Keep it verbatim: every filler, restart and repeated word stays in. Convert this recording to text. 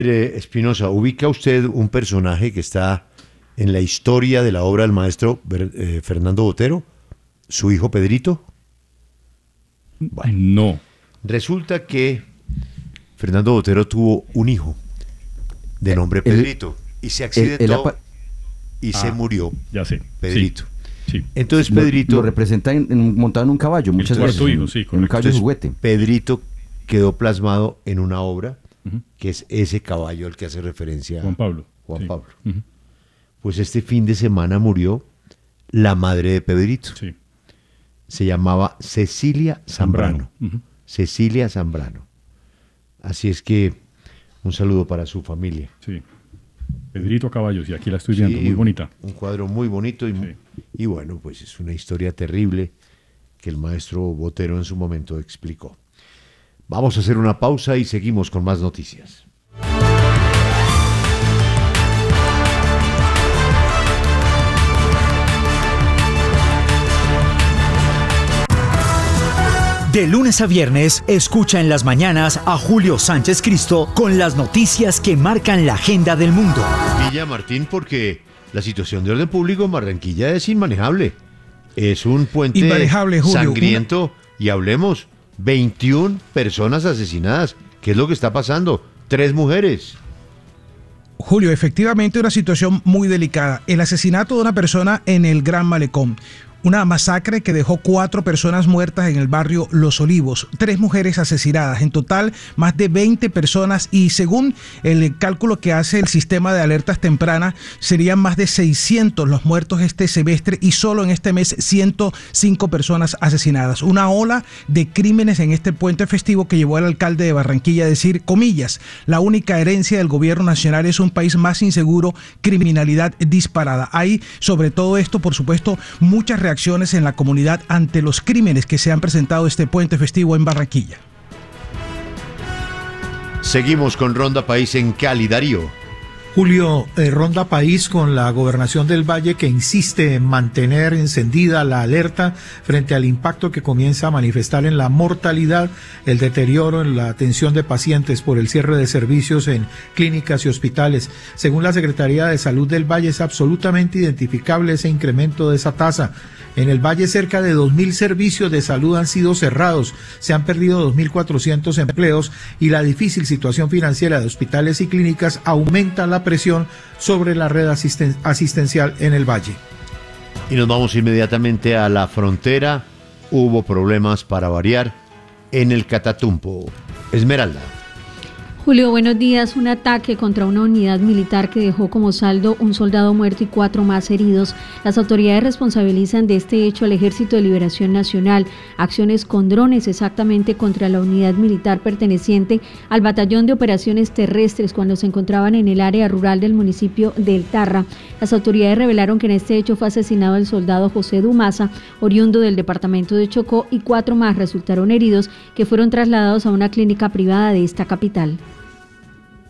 Eh, Espinosa, ¿ubica usted un personaje que está en la historia de la obra del maestro eh, Fernando Botero? ¿Su hijo Pedrito? Bueno, no. Resulta que Fernando Botero tuvo un hijo de nombre Pedrito el, y se accidentó el, el, el, y ah, se murió. Ya sé. Pedrito. Sí, sí. Entonces Pedrito... Lo, lo representa en, en, montado en un caballo muchas el veces. Hijo, sí, en un caballo de juguete. Pedrito quedó plasmado en una obra uh-huh. que es ese caballo al que hace referencia Juan Pablo. Juan sí. Pablo. Uh-huh. Pues este fin de semana murió la madre de Pedrito. Sí. Se llamaba Cecilia Zambrano. Zambrano. Uh-huh. Cecilia Zambrano. Así es que un saludo para su familia. Sí. Pedrito Caballos, y aquí la estoy viendo, sí, muy bonita. Un cuadro muy bonito y, sí. y bueno, pues es una historia terrible que el maestro Botero en su momento explicó. Vamos a hacer una pausa y seguimos con más noticias. De lunes a viernes, escucha en las mañanas a Julio Sánchez Cristo con las noticias que marcan la agenda del mundo. Villa Martín, porque la situación de orden público en Barranquilla es inmanejable. Es un puente Julio, sangriento una... y hablemos, veintiuna personas asesinadas. ¿Qué es lo que está pasando? Tres mujeres. Julio, efectivamente una situación muy delicada. El asesinato de una persona en el Gran Malecón. Una masacre que dejó cuatro personas muertas en el barrio Los Olivos, tres mujeres asesinadas, en total más de veinte personas y según el cálculo que hace el sistema de alertas tempranas serían más de seiscientos los muertos este semestre y solo en este mes ciento cinco personas asesinadas. Una ola de crímenes en este puente festivo que llevó al alcalde de Barranquilla a decir, comillas, la única herencia del gobierno nacional es un país más inseguro, criminalidad disparada. Hay sobre todo esto, por supuesto, muchas reacciones reacciones en la comunidad ante los crímenes que se han presentado este puente festivo en Barranquilla. Seguimos con Ronda País en Cali, Darío. Julio, eh, Ronda País con la Gobernación del Valle que insiste en mantener encendida la alerta frente al impacto que comienza a manifestar en la mortalidad, el deterioro en la atención de pacientes por el cierre de servicios en clínicas y hospitales. Según la Secretaría de Salud del Valle es absolutamente identificable ese incremento de esa tasa. En el Valle cerca de dos mil servicios de salud han sido cerrados, se han perdido dos mil cuatrocientos empleos y la difícil situación financiera de hospitales y clínicas aumenta la presión sobre la red asisten- asistencial en el Valle. Y nos vamos inmediatamente a la frontera. Hubo problemas para variar en el Catatumbo. Esmeralda. Julio, buenos días. Un ataque contra una unidad militar que dejó como saldo un soldado muerto y cuatro más heridos. Las autoridades responsabilizan de este hecho al Ejército de Liberación Nacional. Acciones con drones exactamente contra la unidad militar perteneciente al Batallón de Operaciones Terrestres cuando se encontraban en el área rural del municipio del Tarra. Las autoridades revelaron que en este hecho fue asesinado el soldado José Dumaza, oriundo del departamento de Chocó, y cuatro más resultaron heridos que fueron trasladados a una clínica privada de esta capital.